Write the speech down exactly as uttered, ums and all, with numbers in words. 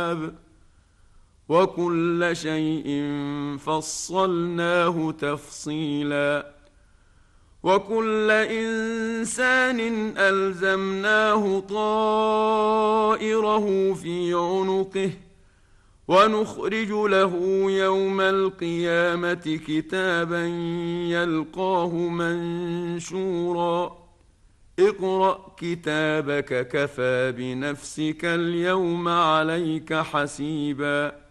الكتاب وكل شيء فصلناه تفصيلا وكل إنسان ألزمناه طائره في عنقه ونخرج له يوم القيامة كتابا يلقاه منشورا اقرأ كتابك كفى بنفسك اليوم عليك حسيبا